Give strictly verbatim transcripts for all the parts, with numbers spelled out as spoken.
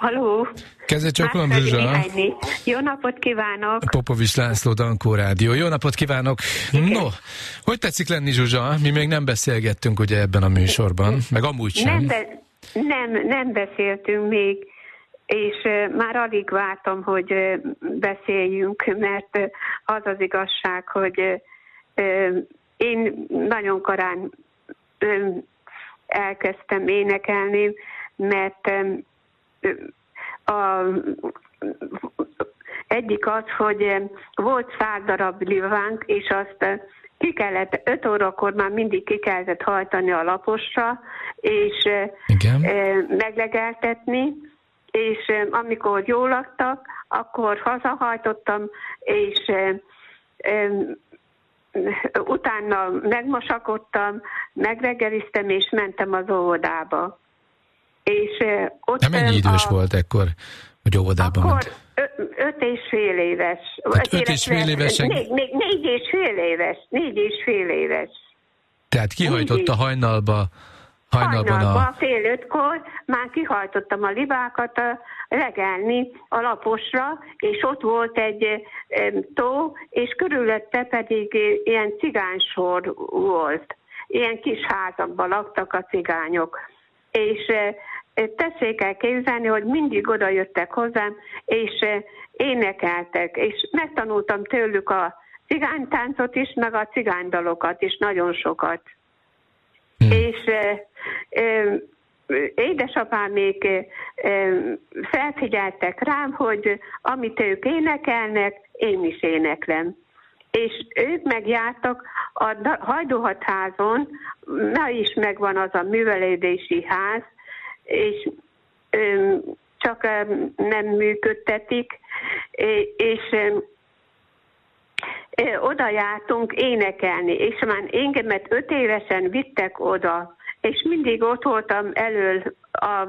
Halló! Kezdj csak van, Zsuzsa. Jó napot kívánok! Popovics László, Dankó Rádió. Jó napot kívánok! Igen. No, hogy tetszik lenni, Zsuzsa? Mi még nem beszélgettünk ugye ebben a műsorban, meg amúgy sem. Nem, be, nem, nem beszéltünk még, és uh, már alig vártam, hogy uh, beszéljünk, mert uh, az az igazság, hogy uh, uh, én nagyon korán uh, elkezdtem énekelni, mert um, a, egyik az, hogy volt száz darab livánk, és azt ki kellett, öt órakor már mindig ki kellett hajtani a laposra, és igen, meglegeltetni, és amikor jól laktak, akkor hazahajtottam, és utána megmosakodtam, megreggeliztem, és mentem az óvodába. És ott de mennyi idős a... volt ekkor, hogy óvodában akkor ment? Ö- öt és fél éves. Hát öt és fél évesen? Négy, négy, négy és fél éves. Négy és fél éves. Tehát kihajtott a hajnalba, hajnalban hajnalba, a... fél ötkor már kihajtottam a libákat a, legelni a laposra, és ott volt egy e, tó, és körülötte pedig ilyen cigánysor volt. Ilyen kis házakban laktak a cigányok. És tessék el képzelni, hogy mindig oda jöttek hozzám, és énekeltek, és megtanultam tőlük a cigánytáncot is, meg a cigánydalokat is, nagyon sokat. Hmm. És e, e, édesapámék e, felfigyeltek rám, hogy amit ők énekelnek, én is éneklem. És ők megjártak a Hajdúhatházon, ma is megvan az a művelődési ház, és ö, csak ö, nem működtetik, és ö, ö, oda jártunk énekelni, és már engemet öt évesen vittek oda, és mindig ott voltam elől a,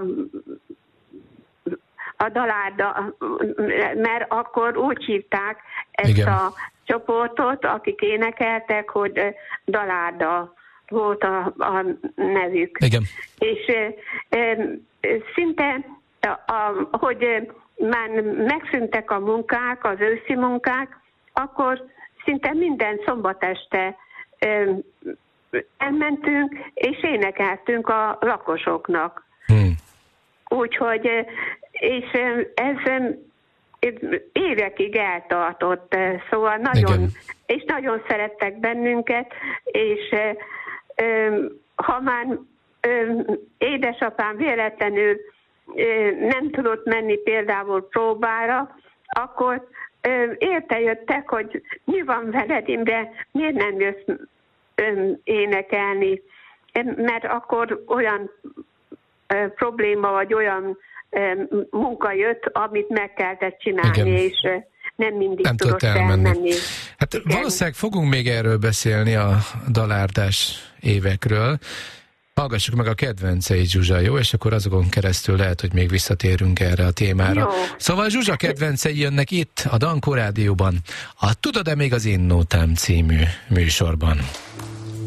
a dalárda, mert akkor úgy hívták ezt igen, a csoportot, akik énekeltek, hogy dalárda volt a, a nevük. Igen. És e, e, szinte, a, hogy már megszűntek a munkák, az őszi munkák, akkor szinte minden szombat este e, elmentünk, és énekeltünk a lakosoknak. Hmm. Úgyhogy, és ez évekig eltartott, szóval nagyon, igen, és nagyon szerettek bennünket, és ha már édesapám véletlenül nem tudott menni például próbára, akkor értejöttek, hogy mi van veled, Imre, miért nem jössz énekelni, mert akkor olyan probléma, vagy olyan munka jött, amit meg kellett csinálni, igen, és nem mindig nem tudott elmenni. elmenni. Hát igen, valószínűleg fogunk még erről beszélni, a dalárdás évekről. Hallgassuk meg a kedvenceit, Zsuzsa, jó? És akkor azokon keresztül lehet, hogy még visszatérünk erre a témára. Jó. Szóval Zsuzsa kedvencei jönnek itt, a Dankó Rádióban, a Tudod-e még az Én Nótám című műsorban.